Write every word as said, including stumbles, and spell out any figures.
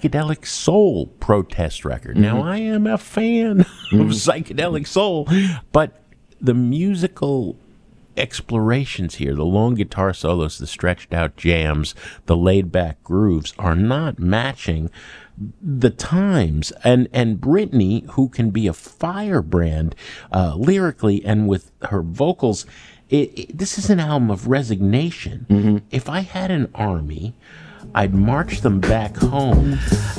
psychedelic soul protest record. Mm-hmm. Now, I am a fan mm-hmm. of psychedelic soul, but the musical explorations here, the long guitar solos, the stretched out jams, the laid back grooves are not matching the times. And and Britney, who can be a firebrand uh, lyrically and with her vocals, it, it, this is an album of resignation. Mm-hmm. If I had an army, I'd march them back home.